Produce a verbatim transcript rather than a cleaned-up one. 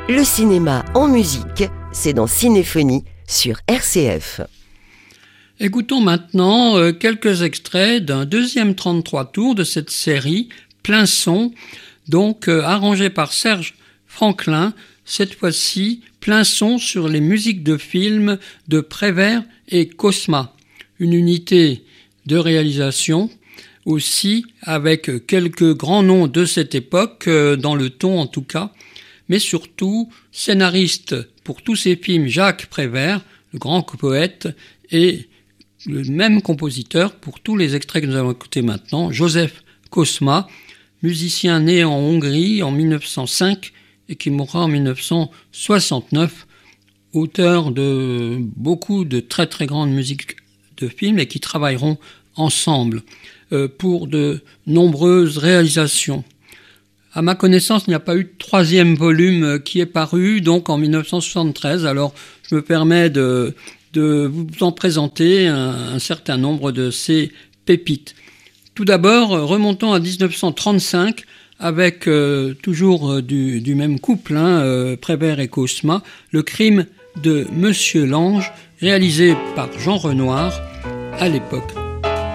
Le cinéma en musique, c'est dans Cinéphonie sur R C F. Écoutons maintenant euh, quelques extraits d'un deuxième trente-trois tours de cette série, Plein son, donc euh, arrangé par Serge Franklin, cette fois-ci plein son sur les musiques de films de Prévert et Cosma, une unité de réalisation aussi avec quelques grands noms de cette époque, euh, dans le ton en tout cas, mais surtout scénariste pour tous ces films Jacques Prévert, le grand poète, et le même compositeur pour tous les extraits que nous allons écouter maintenant, Joseph Cosma, musicien né en Hongrie en mille neuf cent cinq et qui mourra en mille neuf cent soixante-neuf, auteur de beaucoup de très très grandes musiques de films et qui travailleront ensemble euh, pour de nombreuses réalisations. À ma connaissance, il n'y a pas eu de troisième volume qui est paru, donc en mille neuf cent soixante-treize. Alors, je me permets de, de vous en présenter un, un certain nombre de ces pépites. Tout d'abord, remontons à dix-neuf cent trente-cinq avec euh, toujours euh, du, du même couple, hein, euh, Prévert et Cosma, Le crime de Monsieur Lange, réalisé par Jean Renoir à l'époque.